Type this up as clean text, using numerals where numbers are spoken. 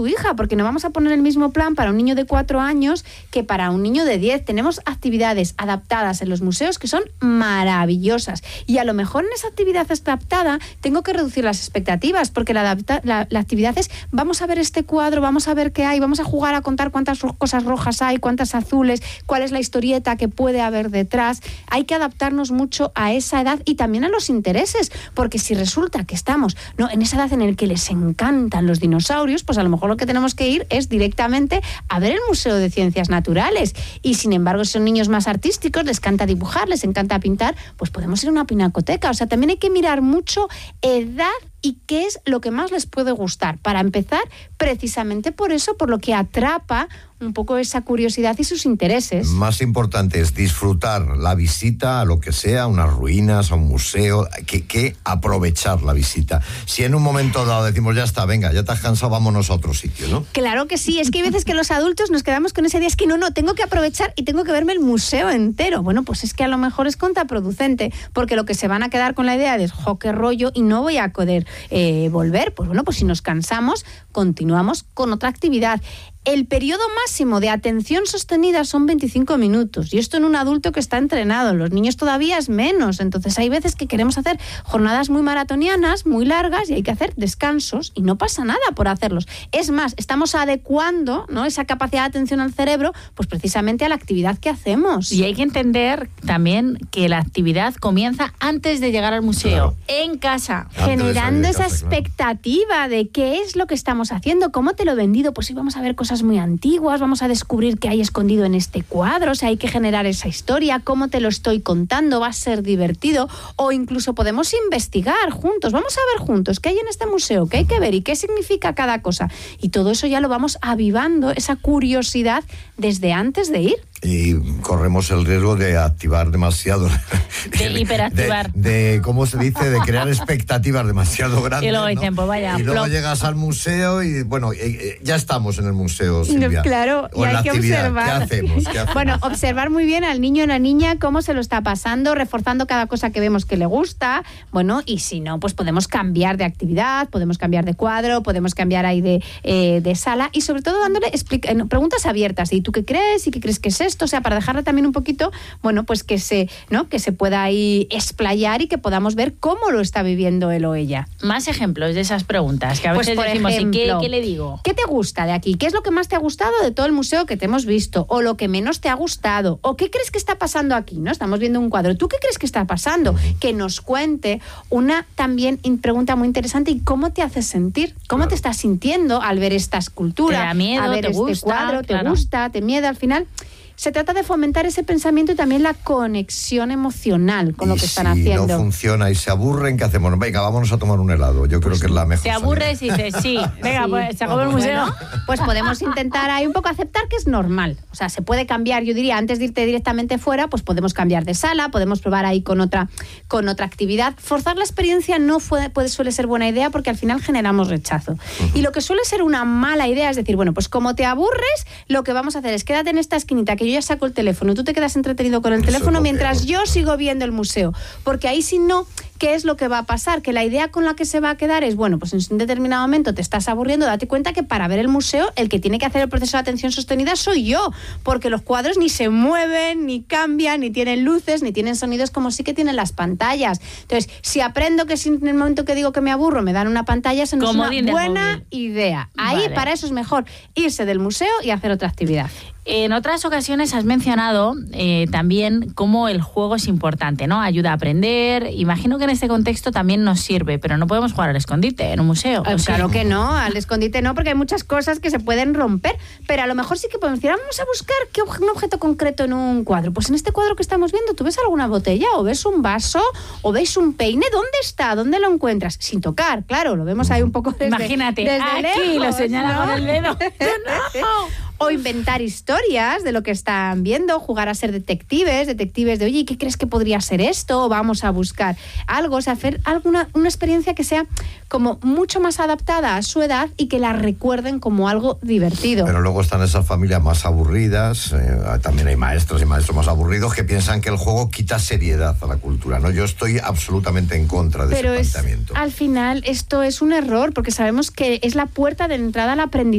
tu hija, porque no vamos a poner el mismo plan para un niño de 4 años que para un niño de 10. Tenemos actividades adaptadas en los museos que son maravillosas. Y a lo mejor en esa actividad adaptada tengo que reducir las expectativas, porque la actividad es, vamos a ver este cuadro, vamos a ver qué hay, vamos a jugar a contar cuántas cosas rojas hay, cuántas azules, cuál es la historieta que puede haber detrás. Hay que adaptarnos mucho a esa edad y también a los intereses, porque si resulta que estamos en esa edad en la que les encantan los dinosaurios, pues a lo mejor lo que tenemos que ir es directamente a ver el Museo de Ciencias Naturales. Y sin embargo, si son niños más artísticos, les encanta dibujar, les encanta pintar, pues podemos ir a una pinacoteca. O sea, también hay que mirar mucho edad y qué es lo que más les puede gustar. Para empezar, precisamente por eso, por lo que atrapa un poco esa curiosidad y sus intereses. Más importante es disfrutar la visita a lo que sea, a unas ruinas, a un museo, que aprovechar la visita. Si en un momento dado decimos, ya está, venga, ya te has cansado, vámonos a otro sitio, ¿no? Claro que sí, es que hay veces que los adultos nos quedamos con ese día, es que no, tengo que aprovechar y tengo que verme el museo entero. Bueno, pues es que a lo mejor es contraproducente, porque lo que se van a quedar con la idea de, qué rollo, y no voy a poder volver. Pues bueno, pues si nos cansamos, continuamos con otra actividad. El periodo máximo de atención sostenida son 25 minutos, y esto en un adulto que está entrenado. Los niños todavía es menos, entonces hay veces que queremos hacer jornadas muy maratonianas, muy largas, y hay que hacer descansos, y no pasa nada por hacerlos. Es más, estamos adecuando, ¿no?, esa capacidad de atención al cerebro, pues precisamente a la actividad que hacemos. Y hay que entender también que la actividad comienza antes de llegar al museo, en casa. Generando esa expectativa de qué es lo que estamos haciendo, cómo te lo he vendido, pues sí, vamos a ver cosas muy antiguas, vamos a descubrir qué hay escondido en este cuadro, o sea, hay que generar esa historia, cómo te lo estoy contando, va a ser divertido, o incluso podemos investigar juntos, vamos a ver juntos qué hay en este museo, qué hay que ver y qué significa cada cosa, y todo eso ya lo vamos avivando, esa curiosidad desde antes de ir. Y corremos el riesgo de activar demasiado. De hiperactivar. De ¿cómo se dice? De crear expectativas demasiado grandes. Y luego dicen, pues vaya. Y luego llegas al museo y, bueno, ya estamos en el museo, Silvia. Claro, y hay que observar. ¿Qué hacemos? Bueno, observar muy bien al niño o la niña cómo se lo está pasando, reforzando cada cosa que vemos que le gusta. Bueno, y si no, pues podemos cambiar de actividad, podemos cambiar de cuadro, podemos cambiar ahí de sala, y sobre todo dándole preguntas abiertas. ¿Y tú qué crees? ¿Y qué crees que es esto? O sea, para dejarle también un poquito, bueno, pues que se pueda ahí explayar y que podamos ver cómo lo está viviendo él o ella. Más ejemplos de esas preguntas que a veces por decimos, ejemplo, ¿y qué le digo? ¿Qué te gusta de aquí? ¿Qué es lo que más te ha gustado de todo el museo que te hemos visto? ¿O lo que menos te ha gustado? ¿O qué crees que está pasando aquí? ¿No? Estamos viendo un cuadro. ¿Tú qué crees que está pasando? Que nos cuente una también pregunta muy interesante. ¿Y cómo te hace sentir? ¿Cómo te estás sintiendo al ver esta escultura? ¿Te da miedo? A ver ¿Te este gusta? cuadro? ¿Te gusta? ¿Te miedo? Al final se trata de fomentar ese pensamiento y también la conexión emocional con lo que están haciendo. Si no funciona y se aburren, ¿qué hacemos? Venga, vámonos a tomar un helado. Yo creo que es la mejor. Te aburres y dices, sí, venga, pues se acabó el museo. Bueno, pues podemos intentar ahí un poco aceptar que es normal. O sea, se puede cambiar, yo diría, antes de irte directamente fuera, pues podemos cambiar de sala, podemos probar ahí con otra actividad. Forzar la experiencia no suele ser buena idea, porque al final generamos rechazo. Y lo que suele ser una mala idea es decir, bueno, pues como te aburres, lo que vamos a hacer es quédate en esta esquinita, que yo ya saco el teléfono, tú te quedas entretenido con el teléfono mientras yo sigo viendo el museo, porque ahí si no, ¿qué es lo que va a pasar? Que la idea con la que se va a quedar es, bueno, pues en un determinado momento te estás aburriendo, date cuenta que para ver el museo el que tiene que hacer el proceso de atención sostenida soy yo, porque los cuadros ni se mueven, ni cambian, ni tienen luces, ni tienen sonidos como sí que tienen las pantallas. Entonces, si aprendo que si en el momento que digo que me aburro me dan una pantalla, eso no es una buena idea. Ahí para eso es mejor irse del museo y hacer otra actividad. En otras ocasiones has mencionado también cómo el juego es importante, ¿no? Ayuda a aprender. Imagino que en este contexto también nos sirve, pero no podemos jugar al escondite en un museo. Claro que no, al escondite no, porque hay muchas cosas que se pueden romper, pero a lo mejor sí que podemos decir, vamos a buscar un objeto concreto en un cuadro. Pues en este cuadro que estamos viendo, ¿tú ves alguna botella o ves un vaso o ves un peine? ¿Dónde está? ¿Dónde lo encuentras? Sin tocar, claro, lo vemos ahí un poco desde Imagínate, desde aquí lejos, lo señala con el dedo. ¡No! O inventar historias de lo que están viendo, jugar a ser detectives de, oye, ¿qué crees que podría ser esto? O vamos a buscar algo, o sea, hacer una experiencia que sea como mucho más adaptada a su edad y que la recuerden como algo divertido. Pero luego están esas familias más aburridas, también hay maestros y maestros más aburridos que piensan que el juego quita seriedad a la cultura, ¿no? Yo estoy absolutamente en contra de ese planteamiento. Al final esto es un error, porque sabemos que es la puerta de entrada al aprendizaje.